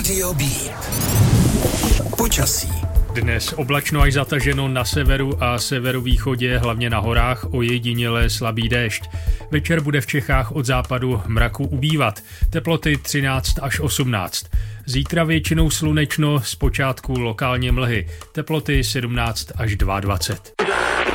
Radio B. Počasí. Dnes oblačno až zataženo na severu a severovýchodě, hlavně na horách, ojediněle slabý déšť. Večer bude v Čechách od západu mraku ubývat. Teploty 13 až 18. Zítra většinou slunečno, zpočátku lokálně mlhy. Teploty 17 až 22.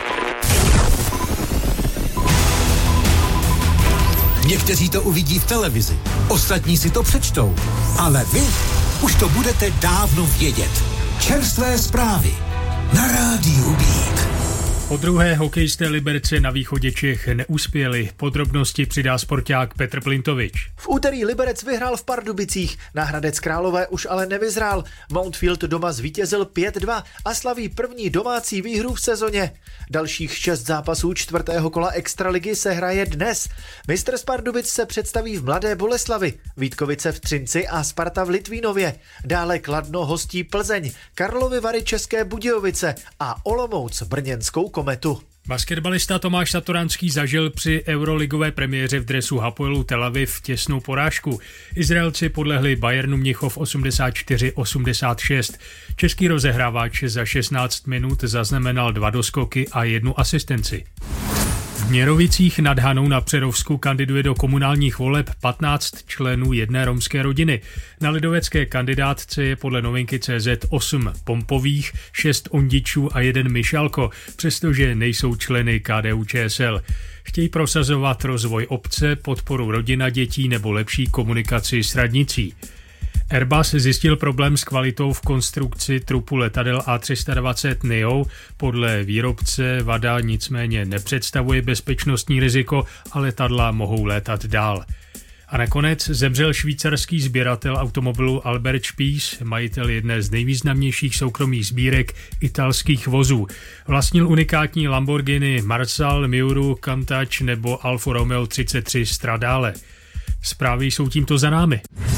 Někteří to uvidí v televizi, ostatní si to přečtou, ale vy už to budete dávno vědět. Čerstvé zprávy na Rádiu Beat. Podruhé hokejisté Liberce na východě Čech neuspěli. Podrobnosti přidá sporták Petr Plintovič. V úterý Liberec vyhrál v Pardubicích, na Hradec Králové už ale nevyzrál. Mountfield doma zvítězil 5-2 a slaví první domácí výhru v sezóně. Dalších 6 zápasů čtvrtého kola extraligy se hraje dnes. Mistr z Pardubic se představí v Mladé Boleslavi, Vítkovice v Třinci a Sparta v Litvínově. Dále Kladno hostí Plzeň, Karlovy Vary České Budějovice a Olomouc brněnskou Kometu. Basketbalista Tomáš Satoranský zažil při euroligové premiéře v dresu Hapoelu Tel Aviv těsnou porážku. Izraelci podlehli Bayernu Mnichov 84-86. Český rozehrávač za 16 minut zaznamenal 2 doskoky a 1 asistenci. V Měrovicích nad Hanou na Přerovsku kandiduje do komunálních voleb 15 členů jedné romské rodiny. Na lidovecké kandidátce je podle Novinky.cz 8 Pompových, 6 Ondičů a 1 Mišalko, přestože nejsou členy KDU-ČSL. Chtějí prosazovat rozvoj obce, podporu rodin a dětí nebo lepší komunikaci s radnicí. Airbus zjistil problém s kvalitou v konstrukci trupu letadel A320 neo. Podle výrobce vada nicméně nepředstavuje bezpečnostní riziko a letadla mohou létat dál. A nakonec zemřel švýcarský sběratel automobilu Albert Spies, majitel jedné z nejvýznamnějších soukromých sbírek italských vozů. Vlastnil unikátní Lamborghini Marsal, Miuru, Countach nebo Alfa Romeo 33 Stradale. Zprávy jsou tímto za námi.